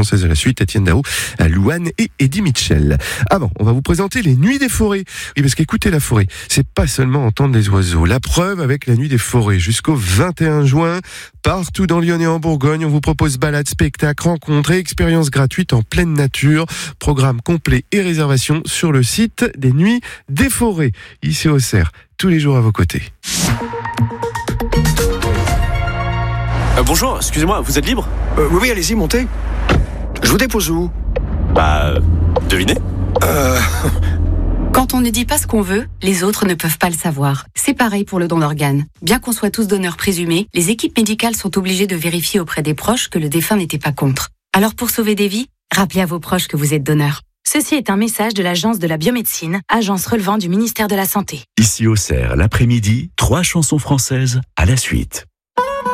française à la suite, Étienne Dao, Louane et Eddie Mitchell. Avant, on va vous présenter les Nuits des forêts. Oui, parce qu'écoutez la forêt, c'est pas seulement entendre les oiseaux. La preuve avec la Nuit des forêts. Jusqu'au 21 juin, partout dans Lyon et en Bourgogne, on vous propose balades, spectacles, rencontres et expériences gratuites en pleine nature. Programme complet et réservation sur le site des Nuits des forêts. Ici au Cerf, tous les jours à vos côtés. Bonjour, excusez-moi, vous êtes libre ? Oui, allez-y, montez. Je vous dépose où ? Devinez ? Quand on ne dit pas ce qu'on veut, les autres ne peuvent pas le savoir. C'est pareil pour le don d'organes. Bien qu'on soit tous donneurs présumés, les équipes médicales sont obligées de vérifier auprès des proches que le défunt n'était pas contre. Alors pour sauver des vies, rappelez à vos proches que vous êtes donneur. Ceci est un message de l'Agence de la biomédecine, agence relevant du ministère de la Santé. Ici au Cerf, l'après-midi, 3 chansons françaises à la suite.